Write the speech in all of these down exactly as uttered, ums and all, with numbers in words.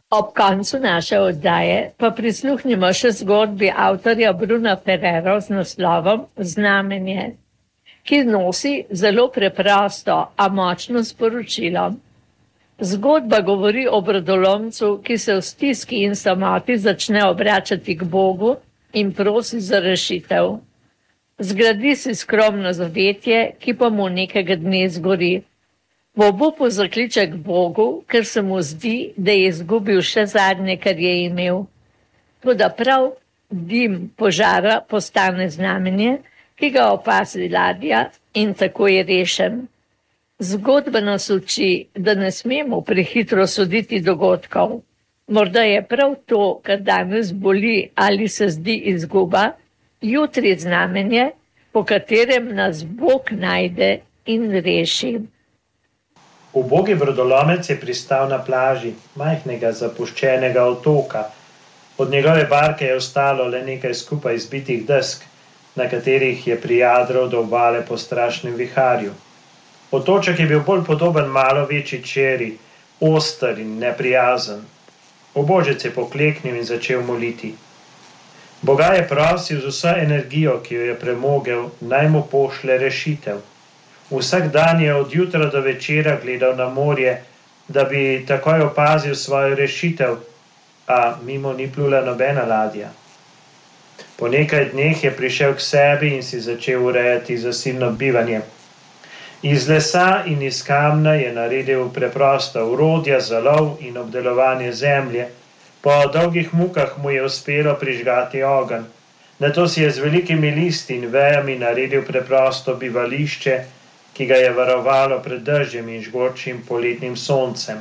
Ob koncu naše oddaje pa prisluhnimo še zgodbi avtorja Bruna Ferrero z naslovom Znamenje, ki nosi zelo preprosto, a močno sporočilo. Zgodba govori o brodolomcu, ki se v stiski in samoti začne obračati k Bogu in prosi za rešitev. Zgradi si skromno zavetje, ki pa mu nekega dne zgori. V obupu zakliče k Bogu, ker se mu zdi, da je izgubil še zadnje, kar je imel. Toda prav dim požara postane znamenje, ki ga opazi ladja in tako je rešen. Zgodba nas uči, da ne smemo prehitro soditi dogodkov. Morda je prav to, kar danes boli ali se zdi izguba, jutri znamenje, po katerem nas Bog najde in reši. Ubogi brodolomec je pristal na plaži majhnega zapuščenega otoka. Od njegove barke je ostalo le nekaj skupaj zbitih desk, na katerih je prijadral do obale po strašnem viharju. Otoček je bil bolj podoben malo večji čeri, oster in neprijazen. Ubožec je pokleknil in začel moliti. Boga je prosil z vso energijo, ki jo je premogel, naj mu pošlje rešitev. Vsak dan je od jutra do večera gledal na morje, da bi takoj opazil svojo rešitev, a mimo ni plula nobena ladja. Po nekaj dneh je prišel k sebi in si začel urejati zasilno bivanje. Iz lesa in iz kamna je naredil preprosta orodja za lov in obdelovanje zemlje. Po dolgih mukah mu je uspelo prižgati ogenj. Nato si je z velikimi listi in vejami naredil preprosto bivališče, ki ga je varovalo pred dežjem in žgočim poletnim soncem.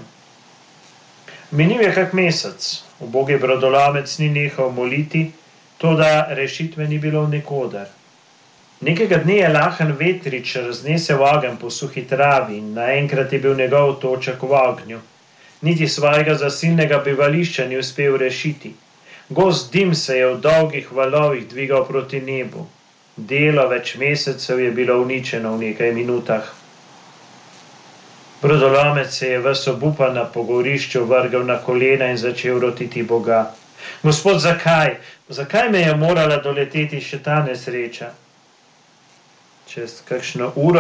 Minil je kak mesec, ubogi brodolomec ni nehal moliti, toda rešitve ni bilo nikoder. Nekega dne je lahen vetrič raznesel ogenj po suhi travi in naenkrat je bil njegov otoček v ognju. Niti svojega zasilnega bivališča ni uspel rešiti. Gost dim se je v dolgih valovih dvigal proti nebu. Delo več mesecev je bilo uničeno v nekaj minutah. Brodolomec se je ves obupan na pogorišču vrgel na kolena in začel rotiti Boga. Gospod, zakaj? Zakaj me je morala doleteti še ta nesreča? Čez kakšno uro